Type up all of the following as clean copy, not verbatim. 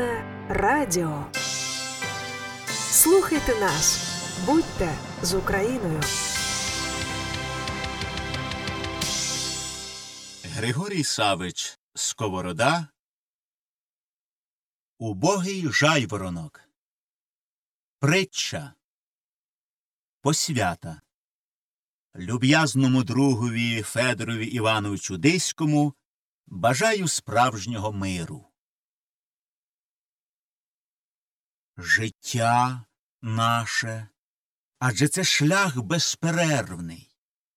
Українське радіо. Слухайте нас. Будьте з Україною. Григорій Савич Сковорода. Убогий жайворонок. Притча. Посвята. Люб'язному другові Федорові Івановичу Диському бажаю справжнього миру. Життя наше, адже це шлях безперервний.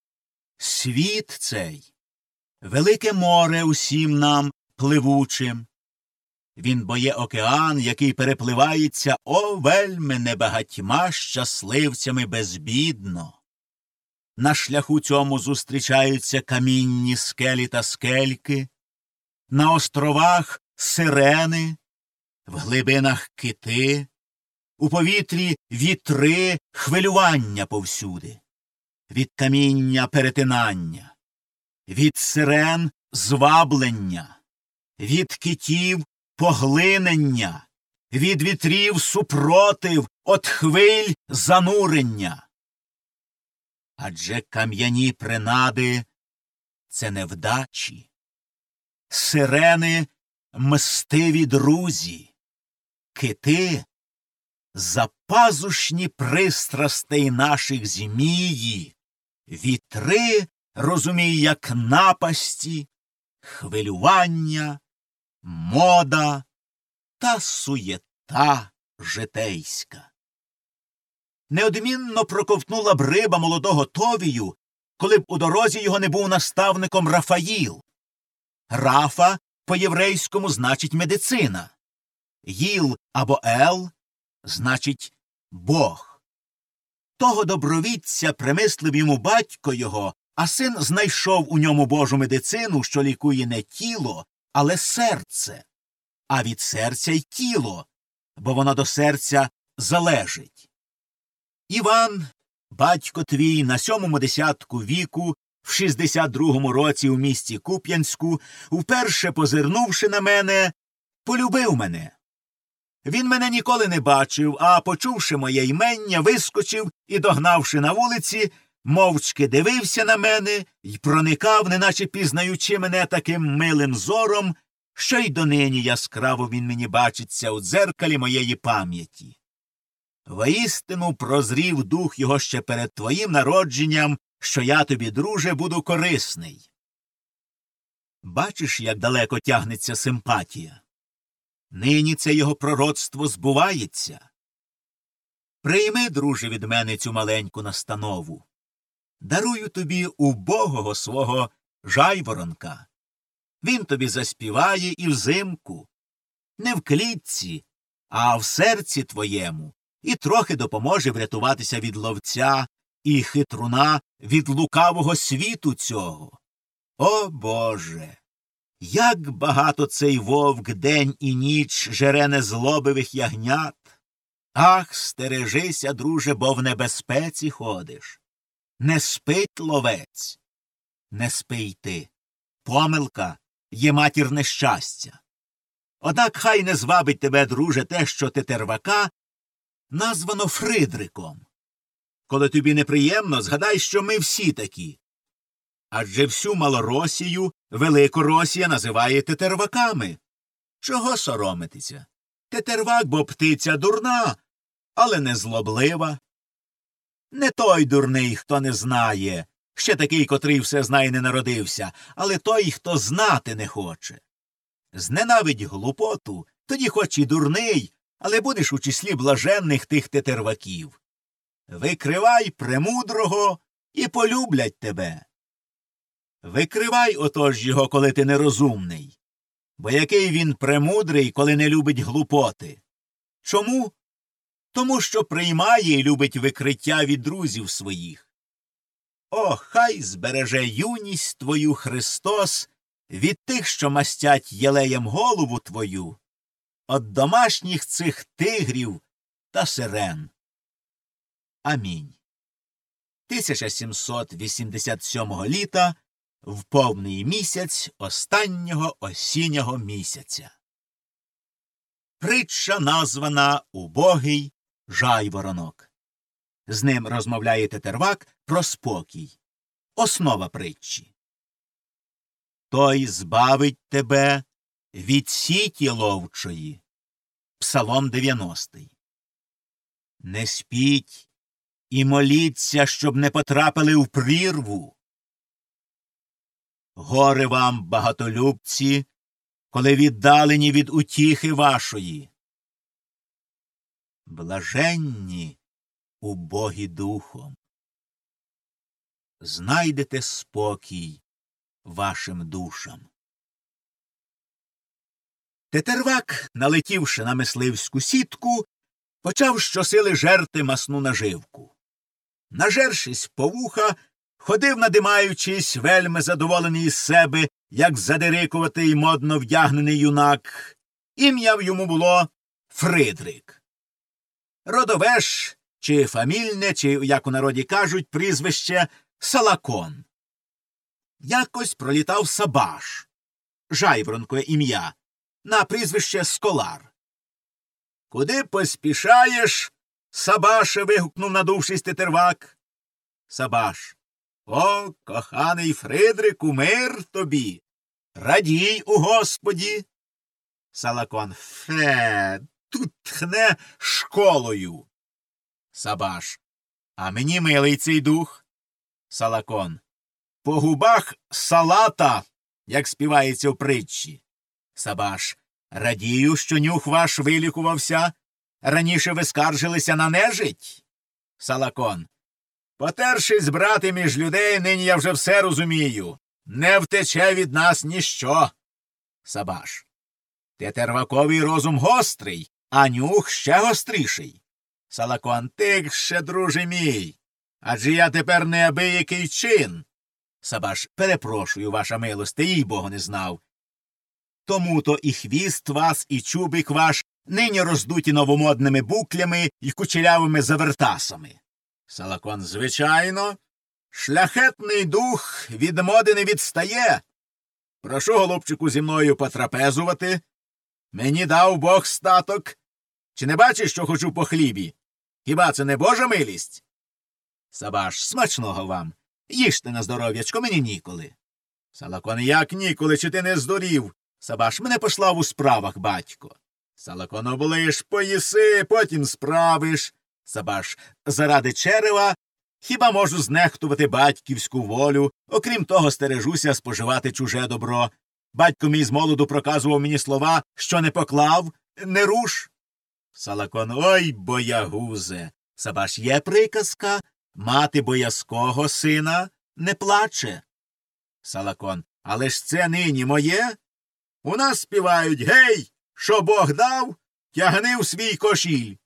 Світ цей — велике море усім нам пливучим. Він бо є океан, який перепливається, о, вельми небагатьма щасливцями безбідно. На шляху цьому зустрічаються камінні скелі та скельки, на островах сирени, в глибинах кити, у повітрі вітри, хвилювання повсюди, від каміння перетинання, від сирен зваблення, від китів поглинення, від вітрів супротив, от хвиль занурення. Адже кам'яні принади — це невдачі, сирени — мстиві друзі, кити — запазушні пристрастей наших змії, вітри, розумій, як напасті, хвилювання, мода та суєта житейська. Неодмінно проковтнула б риба молодого Товію, коли б у дорозі його не був наставником Рафаїл. Рафа по-єврейському значить медицина. Їл або ел значить Бог. Того добровідця примислив йому батько його, а син знайшов у ньому Божу медицину, що лікує не тіло, але серце, а від серця й тіло, бо воно до серця залежить. Іван, батько твій, на 7-му десятку віку, в 62-му році у місті Куп'янську, вперше позирнувши на мене, полюбив мене. Він мене ніколи не бачив, а, почувши моє ймення, вискочив і, догнавши на вулиці, мовчки дивився на мене й проникав, неначе пізнаючи мене таким милим зором, що й донині яскраво він мені бачиться у дзеркалі моєї пам'яті. Воістину прозрів дух його ще перед твоїм народженням, що я тобі, друже, буду корисний. Бачиш, як далеко тягнеться симпатія? Нині це його пророцтво збувається. Прийми, друже, від мене цю маленьку настанову. Дарую тобі убогого свого жайворонка. Він тобі заспіває і взимку, не в клітці, а в серці твоєму, і трохи допоможе врятуватися від ловця і хитруна від лукавого світу цього. О, Боже! Як багато цей вовк день і ніч жере незлобивих ягнят! Ах, стережися, друже, бо в небезпеці ходиш. Не спить ловець, не спи й ти. Помилка є матір нещастя. Однак хай не звабить тебе, друже, те, що тетервака названо Фридриком. Коли тобі неприємно, згадай, що ми всі такі. Адже всю Малоросію Великоросія називає тетерваками. Чого соромитися? Тетервак, бо птиця дурна, але не злоблива. Не той дурний, хто не знає, ще такий, котрий все знає, не народився, але той, хто знати не хоче. Зненавидь глупоту, тоді хоч і дурний, але будеш у числі блаженних тих тетерваків. Викривай премудрого і полюблять тебе. Викривай отож його, коли ти нерозумний, бо який він премудрий, коли не любить глупоти. Чому? Тому що приймає і любить викриття від друзів своїх. О, хай збереже юність твою Христос від тих, що мастять єлеєм голову твою, от домашніх цих тигрів та сирен. Амінь. 1787 літа, в повний місяць останнього осіннього місяця. притча названа «Убогий жайворонок». З ним розмовляє тетервак про спокій. Основа притчі. Той збавить тебе від сіті ловчої. Псалом 90. Не спіть і моліться, щоб не потрапили в прірву. Горе вам, багатолюбці, коли віддалені від утіхи вашої. Блаженні убогі духом. Знайдете спокій вашим душам. Тетервак, налетівши на мисливську сітку, почав щосили жерти масну наживку. Нажершись по вуха, ходив, надимаючись, вельми задоволений із себе, як задирикуватий модно вдягнений юнак. Ім'я йому було Фридрик. Родове ж, чи фамільне, чи, як у народі кажуть, прізвище Салакон. Якось пролітав Сабаш, жайворонкове ім'я, на прізвище Сколар. «Куди поспішаєш, Сабаше?» – вигукнув, надувшись, тетервак. Сабаш: «О, коханий Фридрику, мир тобі! Радій у Господі!» Салакон: «Фе, тут тхне школою!» Сабаш: «А мені милий цей дух!» Салакон: «По губах салата, як співається в притчі!» Сабаш: «Радію, що нюх ваш вилікувався. Раніше ви скаржилися на нежить?» Салакон: «Потершись, брати, між людей, нині я вже все розумію. Не втече від нас ніщо!» Сабаш: «Тетерваковий розум гострий, а нюх ще гостріший!» Салакон: «Тихше, друже мій, адже я тепер неабиякий чин!» Сабаш: «Перепрошую, ваша милосте, їй богу не знав. Тому-то і хвіст вас, і чубик ваш нині роздуті новомодними буклями і кучерявими завертасами». Салакон: «Звичайно, шляхетний дух від моди не відстає. Прошу, голубчику, зі мною потрапезувати. Мені дав Бог статок. Чи не бачиш, що хочу по хлібі? Хіба це не Божа милість?» Сабаш: «Смачного вам. Їжте на здоров'ячко, мені ніколи». Салакон: «Як ніколи, чи ти не здурів?» Сабаш: «Мене послав у справах батько». Салакон: «Оближ, поїси, потім справиш». Сабаш: «Заради черева хіба можу знехтувати батьківську волю? Окрім того, стережуся споживати чуже добро. Батько мій з молоду проказував мені слова, що не поклав, не руш». Салакон: «Ой, боягузе». Сабаш: «Є приказка, мати боязкого сина не плаче». Салакон: «Але ж це нині моє? У нас співають: гей, що Бог дав, тягни в свій кошіль».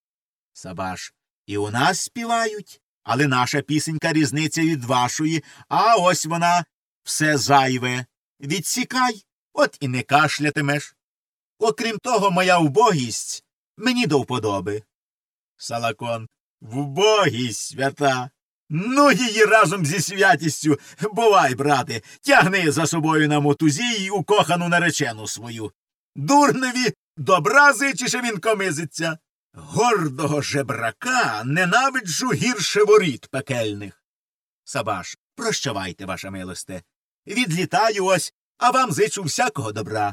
Сабаш: «І у нас співають, але наша пісенька різниця від вашої, а ось вона все зайве. Відсікай, от і не кашлятимеш. Окрім того, моя вбогість мені до вподоби». Салакон: «Вбогість свята! Ну її разом зі святістю! Бувай, брате, тягни за собою на мотузі й укохану наречену свою. Дурневі добра зичиш, він комизиться. Гордого жебрака ненавиджу гірше воріт пекельних». Сабаш: «Прощавайте, ваша милосте. Відлітаю ось, а вам зичу всякого добра».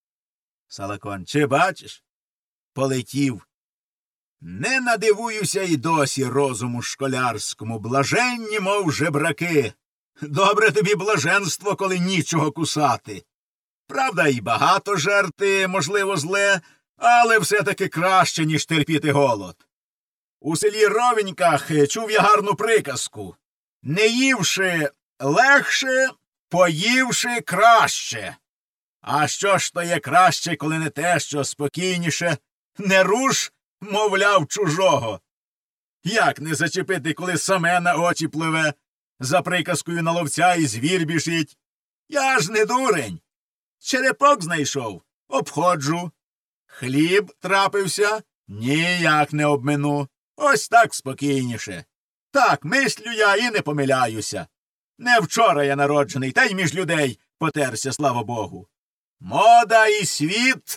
Салакон: «Чи бачиш? Полетів. Не надивуюся й досі розуму школярському, блаженні, мов жебраки. Добре тобі блаженство, коли нічого кусати. Правда, і багато жерти, можливо, зле, але все-таки краще, ніж терпіти голод. У селі Ровеньках чув я гарну приказку: не ївши легше, поївши краще. А що ж то є краще, коли не те, що спокійніше? Не руш, мовляв, чужого. Як не зачепити, коли саме на очі пливе, за приказкою на ловця і звір біжить? Я ж не дурень. Черепок знайшов — обходжу. Хліб трапився — ніяк не обмину. Ось так спокійніше. Так мислю я і не помиляюся. Не вчора я народжений, та й між людей потерся, слава Богу. Мода і світ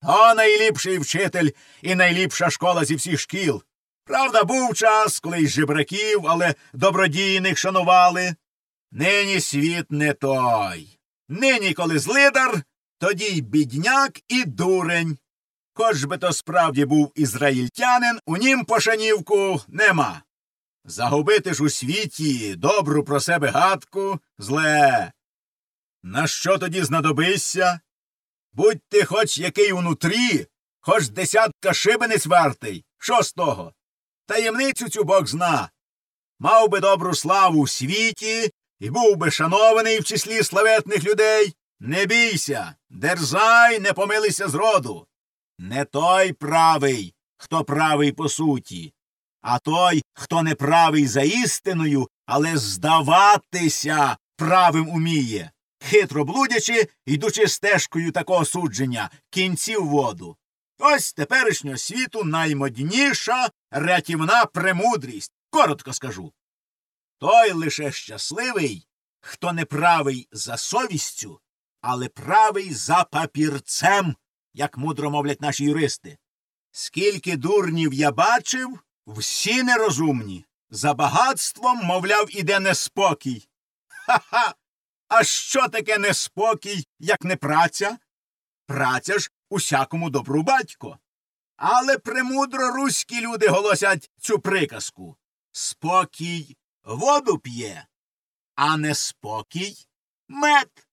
То найліпший вчитель і найліпша школа зі всіх шкіл. Правда, був час, коли й жебраків, але добродійних шанували. Нині світ не той. Нині, коли злидар, тоді й бідняк і дурень. Хоч би то справді був ізраїльтянин, у нім пошанівку нема. Загубити ж у світі добру про себе гадку – зле. На що тоді знадобишся? Будь ти хоч який унутрі, хоч десятка шибениць вартий. Що з того? Таємницю цю Бог зна. Мав би добру славу у світі і був би шанований в числі славетних людей. Не бійся, дерзай, не помилися з роду. Не той правий, хто правий по суті, а той, хто не правий за істиною, але здаватися правим уміє, хитро блудячи, йдучи стежкою такого судження, кінці в воду. Ось теперішнього світу наймодніша рятівна премудрість, коротко скажу. Той лише щасливий, хто не правий за совістю, але правий за папірцем, як мудро мовлять наші юристи. Скільки дурнів я бачив, всі нерозумні. За багатством, мовляв, іде неспокій. Ха-ха! А що таке неспокій, як не праця? Праця ж усякому добру батько. Але премудро руські люди голосять цю приказку. Спокій воду п'є, а неспокій мед.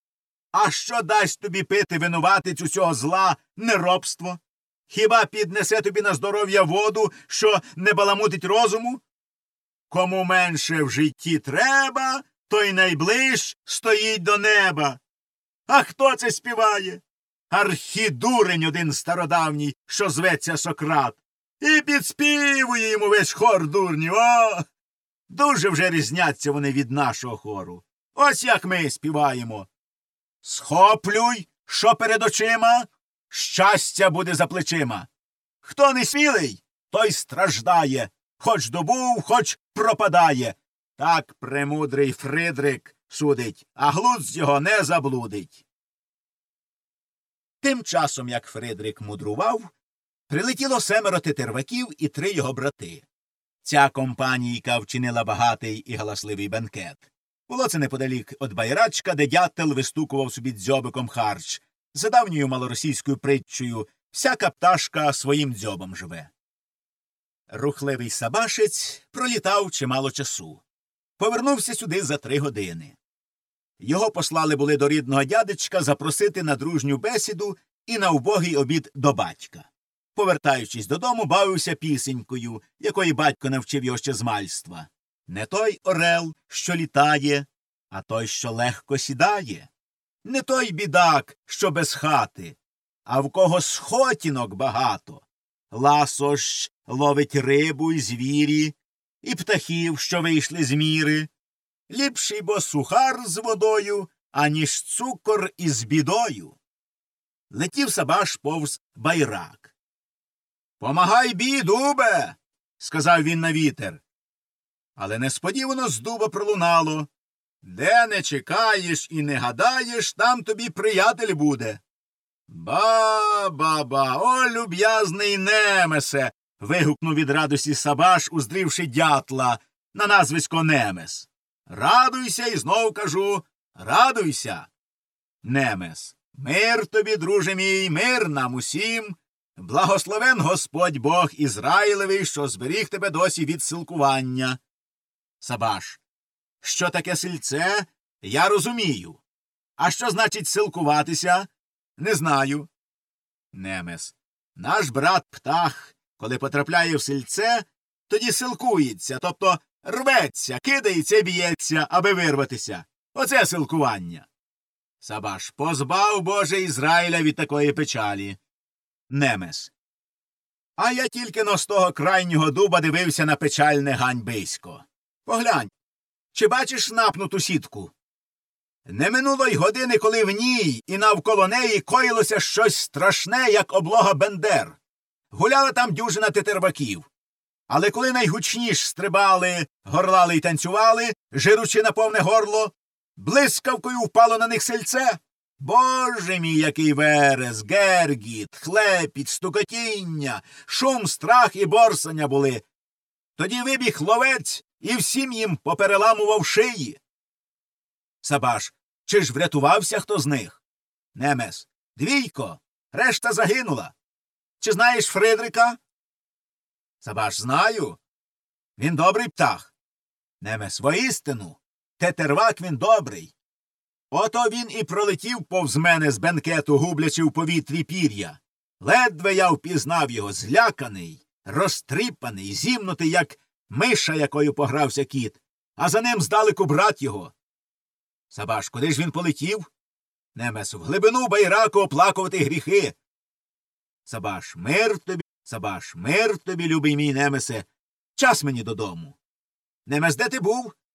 А що дасть тобі пити винуватець усього зла, неробство? Хіба піднесе тобі на здоров'я воду, що не баламутить розуму? Кому менше в житті треба, той найближ стоїть до неба. А хто це співає? Архідурень один стародавній, що зветься Сократ. І підспівує йому весь хор дурнів. О! Дуже вже різняться вони від нашого хору. Ось як ми співаємо. Схоплюй, що перед очима, щастя буде за плечима. Хто не смілий, той страждає, хоч добув, хоч пропадає. Так премудрий Фридрик судить, а глузд його не заблудить. Тим часом, як Фридрик мудрував, прилетіло 7 тетерваків і 3 його брати. Ця компанійка вчинила багатий і галасливий бенкет. Було це неподалік від байрачка, де дятел вистукував собі дзьобиком харч. За давньою малоросійською притчею всяка пташка своїм дзьобом живе. Рухливий сабашець пролітав чимало часу. Повернувся сюди за 3 години. Його послали були до рідного дядечка запросити на дружню бесіду і на убогий обід до батька. Повертаючись додому, бавився пісенькою, якої батько навчив його ще з мальства. Не той орел, що літає, а той, що легко сідає. Не той бідак, що без хати, а в кого схотінок багато. Ласощ ловить рибу й звірі, і птахів, що вийшли з міри. Ліпший бо сухар з водою, аніж цукор із бідою. Летів Сабаш повз байрак. «Помагай бі, дубе!» – сказав він на вітер. Але несподівано з дуба пролунало. «Де не чекаєш і не гадаєш, там тобі приятель буде». «Ба-ба-ба, о, люб'язний Немесе!» – вигукнув від радості Сабаш, уздрівши дятла на назвисько Немес. «Радуйся, і знов кажу, радуйся!» Немес. «Мир тобі, друже мій, мир нам усім! Благословен Господь Бог Ізраїлевий, що зберіг тебе досі від силкування». Сабаш. «Що таке сильце? Я розумію. А що значить силкуватися? Не знаю». Немес. «Наш брат птах, коли потрапляє в сильце, тоді силкується, тобто рветься, кидається і б'ється, аби вирватися. Оце силкування». Сабаш. «Позбав, Боже, Ізраїля від такої печалі». Немес. «А я тільки-но з того крайнього дуба дивився на печальне ганьбисько. Поглянь, чи бачиш напнуту сітку? Не минуло й години, коли в ній і навколо неї коїлося щось страшне, як облога бендер. Гуляла там дюжина тетерваків. Але коли найгучніш стрибали, горлали й танцювали, жиручи на повне горло, блискавкою впало на них сельце. Боже мій, який верес, гергіт, хлепіт, стукотіння, шум, страх і борсання були. Тоді вибіг ловець і всім їм попереламував шиї. Сабаш, чи ж врятувався хто з них? Немес. Двійко, решта загинула. Чи знаєш Фридрика? Сабаш, знаю. Він добрий птах. Немес, воістину. Тетервак він добрий. Ото він і пролетів повз мене з бенкету, гублячи в повітрі пір'я. Ледве я впізнав його, зляканий, розтріпаний, зімнутий, як миша, якою погрався кіт, а за ним здалеку брат його. Сабаш, куди ж він полетів? Немес, в глибину байраку оплакувати гріхи. Сабаш, мир тобі, любий мій Немесе, час мені додому. Немес, де ти був?